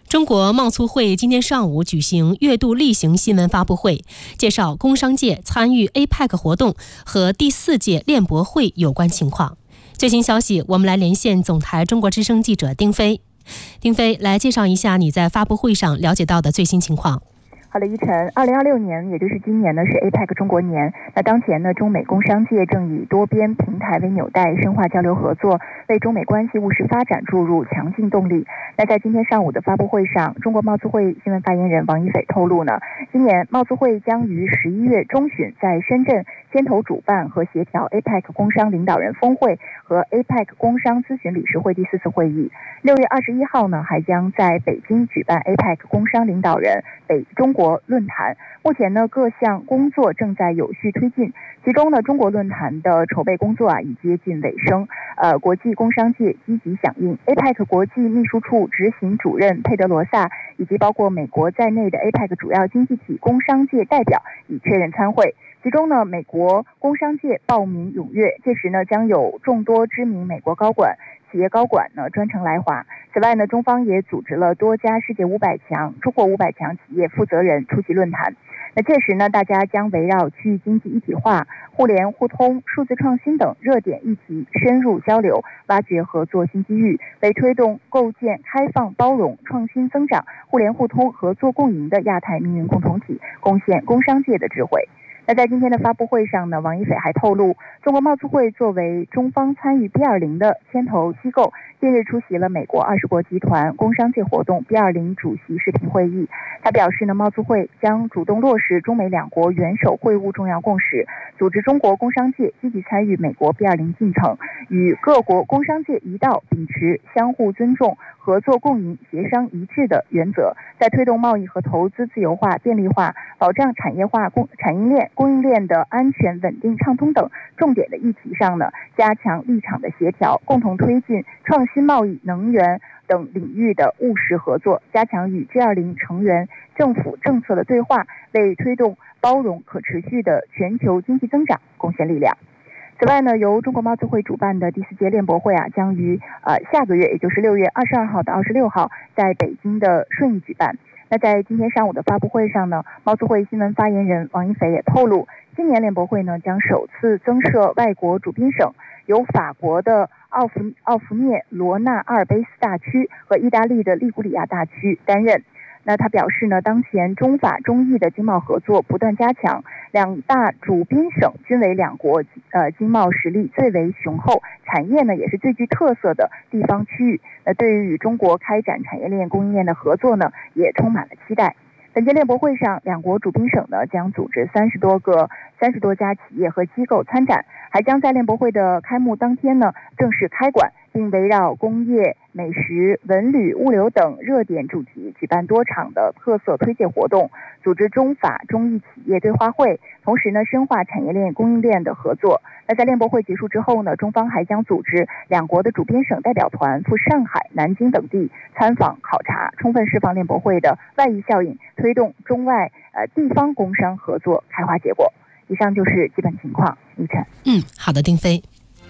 中国贸促会今天上午举行月度例行新闻发布会，介绍工商界参与 APEC 活动和第4届链博会有关情况。最新消息，我们来连线总台中国之声记者丁飞。丁飞，来介绍一下你在发布会上了解到的最新情况。 好的，依晨，2026年，也就是今年呢，是 APEC 中国年。那当前呢，中美工商界正以多边平台为纽带，深化交流合作，为中美关系务实发展注入强劲动力。那在今天上午的发布会上，中国贸促会新闻发言人王一斐透露呢，今年贸促会将于11月中旬在深圳牵头主办和协调 APEC 工商领导人峰会和 APEC 工商咨询理事会第4次会议。6月21号呢，还将在北京举办 APEC 工商领导人北中国论坛。目前呢，各项工作正在有序推进，其中呢，中国论坛的筹备工作已接近尾声。国际工商界积极响应 ，APEC 国际秘书处执行主任佩德罗萨以及包括美国在内的 APEC 主要经济体工商界代表已确认参会。其中呢，美国工商界报名踊跃，届时呢，将有众多知名美国高管、企业高管呢专程来华。此外呢，中方也组织了多家世界500强、中国500强企业负责人出席论坛。那届时呢，大家将围绕区域经济一体化、互联互通、数字创新等热点议题深入交流，挖掘合作新机遇，为推动构建开放包容、创新增长、互联互通、合作共赢的亚太命运共同体贡献工商界的智慧。那在今天的发布会上呢，王一斐还透露，中国贸促会作为中方参与 B20 的牵头机构，近日出席了美国20国集团工商界活动 B20 主席视频会议。他表示呢，贸促会将主动落实中美两国元首会晤重要共识，组织中国工商界积极参与美国 B20 进程，与各国工商界一道秉持相互尊重、合作共赢、协商一致的原则，在推动贸易和投资自由化、便利化、保障产业化、产业链、供应链的安全、稳定、畅通等重点的议题上呢，加强立场的协调，共同推进创新贸易、能源等领域的务实合作，加强与 G20 成员政府政策的对话，为推动包容可持续的全球经济增长贡献力量。此外呢，由中国贸促会主办的第4届链博会将于下个月，也就是6月22号到26号在北京的顺义举办。那在今天上午的发布会上呢，贸促会新闻发言人王一斐也透露，今年链博会呢将首次增设外国主宾省，由法国的奥弗涅罗纳阿尔卑斯大区和意大利的利古里亚大区担任。那他表示呢，当前中法中意的经贸合作不断加强，两大主宾省均为两国经贸实力最为雄厚，产业呢也是最具特色的地方区域。对于与中国开展产业链供应链的合作呢，也充满了期待。本届链博会上，两国主宾省呢将组织30多家企业和机构参展，还将在链博会的开幕当天呢正式开馆，并围绕工业、美食、文旅、物流等热点主题举办多场的特色推介活动，组织中法中意企业对话会，同时呢深化产业链供应链的合作。那在链博会结束之后呢，中方还将组织两国的主宾省代表团赴上海、南京等地参访考察，充分释放链博会的外溢效应，推动中外地方工商合作开花结果。以上就是基本情况，依晨。 好的，丁飞。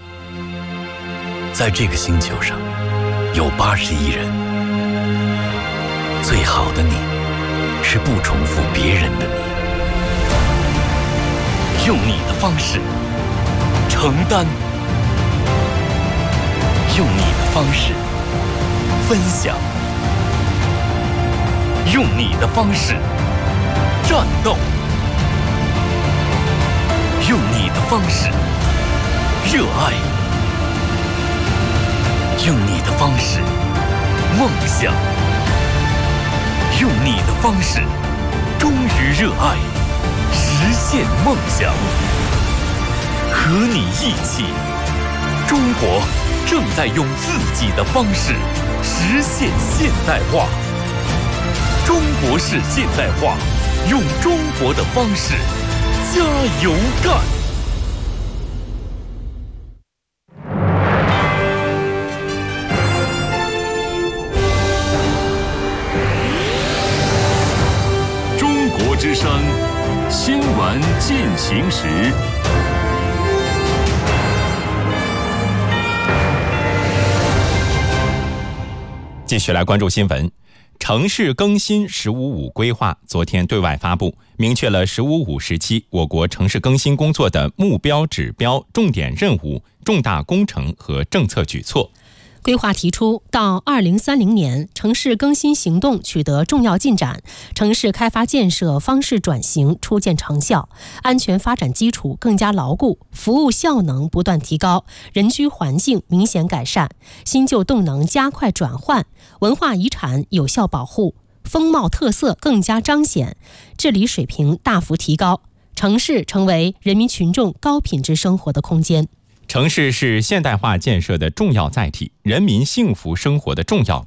在这个星球上有80亿人，最好的你是不重复别人的你，用你的方式承担，用你的方式分享，用你的方式战斗，用你的方式热爱，用你的方式梦想，用你的方式忠于热爱，实现梦想。和你一起，中国正在用自己的方式实现现代化。中国式现代化，用中国的方式加油干！ 中国之声新闻进行时。 继续来关注新闻。 城市更新“十五五”规划昨天对外发布，明确了“十五五”时期我国城市更新工作的目标、指标、重点任务、重大工程和政策举措。 规划提出，到2030年，城市更新行动取得重要进展，城市开发建设方式转型初见成效，安全发展基础更加牢固，服务效能不断提高，人居环境明显改善，新旧动能加快转换，文化遗产有效保护，风貌特色更加彰显，治理水平大幅提高，城市成为人民群众高品质生活的空间。 城市是现代化建设的重要载体，人民幸福生活的重要